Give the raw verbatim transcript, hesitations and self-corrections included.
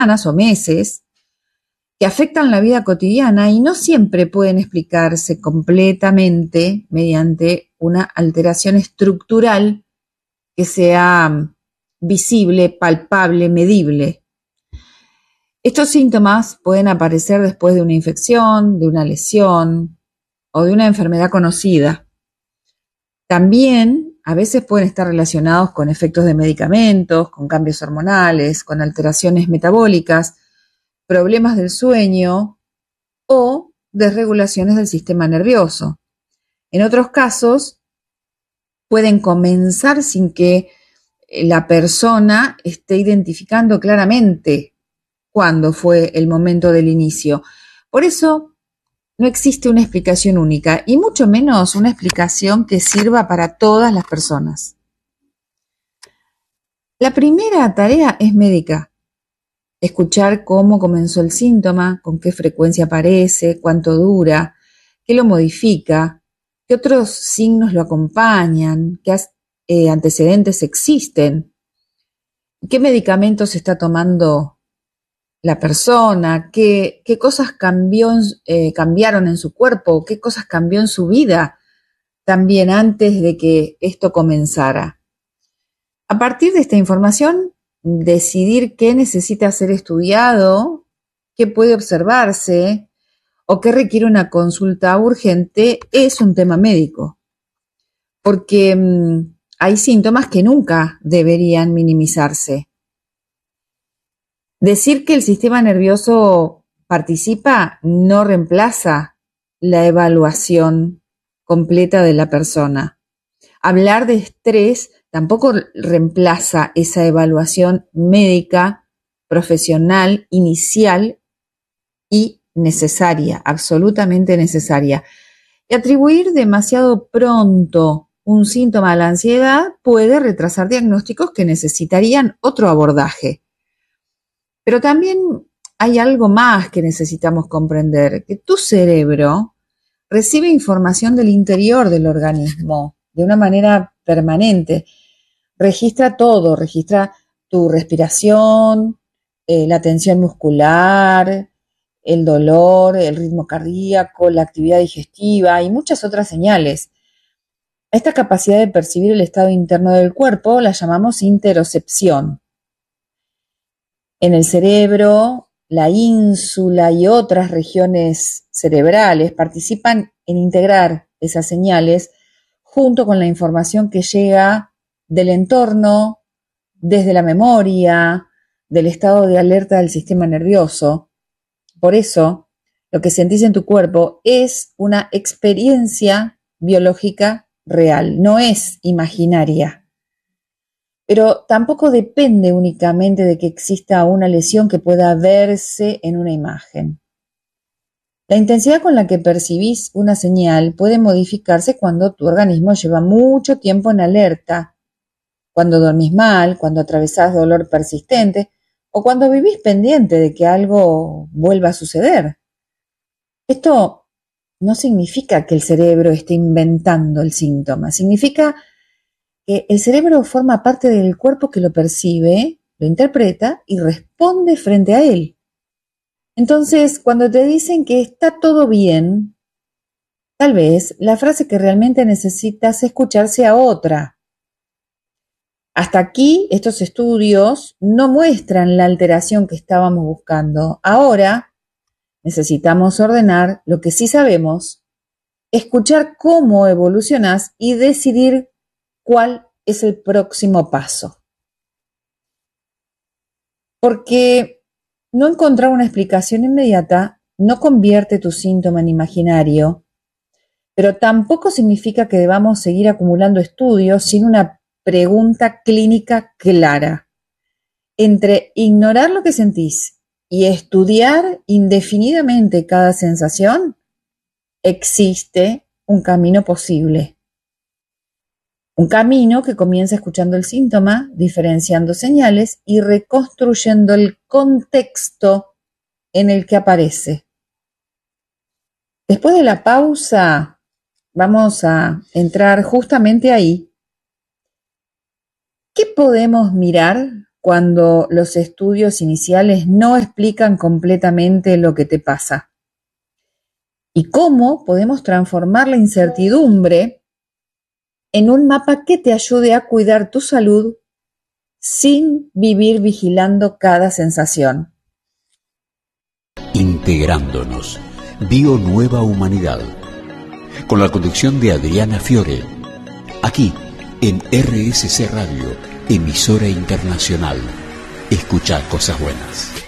semanas o meses que afectan la vida cotidiana y no siempre pueden explicarse completamente mediante una alteración estructural que sea visible, palpable, medible. Estos síntomas pueden aparecer después de una infección, de una lesión o de una enfermedad conocida. También a veces pueden estar relacionados con efectos de medicamentos, con cambios hormonales, con alteraciones metabólicas, problemas del sueño o desregulaciones del sistema nervioso. En otros casos, pueden comenzar sin que la persona esté identificando claramente cuándo fue el momento del inicio. Por eso, no existe una explicación única y mucho menos una explicación que sirva para todas las personas. La primera tarea es médica. Escuchar cómo comenzó el síntoma, con qué frecuencia aparece, cuánto dura, qué lo modifica, qué otros signos lo acompañan, qué eh, antecedentes existen, qué medicamentos está tomando la persona, qué, qué cosas cambió, eh, cambiaron en su cuerpo, qué cosas cambió en su vida también antes de que esto comenzara. A partir de esta información, decidir qué necesita ser estudiado, qué puede observarse o qué requiere una consulta urgente es un tema médico, porque mmm, hay síntomas que nunca deberían minimizarse. Decir que el sistema nervioso participa no reemplaza la evaluación completa de la persona. Hablar de estrés tampoco reemplaza esa evaluación médica, profesional, inicial y necesaria, absolutamente necesaria. Y atribuir demasiado pronto un síntoma a la ansiedad puede retrasar diagnósticos que necesitarían otro abordaje. Pero también hay algo más que necesitamos comprender, que tu cerebro recibe información del interior del organismo de una manera permanente. Registra todo, registra tu respiración, eh, la tensión muscular, el dolor, el ritmo cardíaco, la actividad digestiva y muchas otras señales. Esta capacidad de percibir el estado interno del cuerpo la llamamos interocepción. En el cerebro, la ínsula y otras regiones cerebrales participan en integrar esas señales junto con la información que llega del entorno, desde la memoria, del estado de alerta del sistema nervioso. Por eso, lo que sentís en tu cuerpo es una experiencia biológica real, no es imaginaria. Pero tampoco depende únicamente de que exista una lesión que pueda verse en una imagen. La intensidad con la que percibís una señal puede modificarse cuando tu organismo lleva mucho tiempo en alerta, cuando dormís mal, cuando atravesás dolor persistente o cuando vivís pendiente de que algo vuelva a suceder. Esto no significa que el cerebro esté inventando el síntoma, significa que el cerebro forma parte del cuerpo que lo percibe, lo interpreta y responde frente a él. Entonces, cuando te dicen que está todo bien, tal vez la frase que realmente necesitas escuchar sea otra. Hasta aquí, estos estudios no muestran la alteración que estábamos buscando. Ahora, necesitamos ordenar lo que sí sabemos, escuchar cómo evolucionás y decidir cuál es el próximo paso. Porque no encontrar una explicación inmediata no convierte tu síntoma en imaginario, pero tampoco significa que debamos seguir acumulando estudios sin una pregunta clínica clara. Entre ignorar lo que sentís y estudiar indefinidamente cada sensación, existe un camino posible. Un camino que comienza escuchando el síntoma, diferenciando señales y reconstruyendo el contexto en el que aparece. Después de la pausa, vamos a entrar justamente ahí. ¿Qué podemos mirar cuando los estudios iniciales no explican completamente lo que te pasa. Y cómo podemos transformar la incertidumbre en un mapa que te ayude a cuidar tu salud sin vivir vigilando cada sensación. Integrándonos. Bio Nueva Humanidad. Con la conducción de Adriana Fiore. Aquí, en R S C Radio, emisora internacional. Escucha cosas buenas.